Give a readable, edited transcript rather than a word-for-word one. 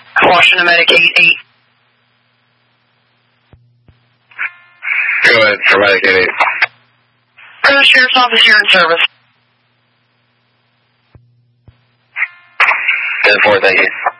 Washington Medic 88. Go ahead for Medic 88. Sheriff's Office here in service. 10-4, thank you.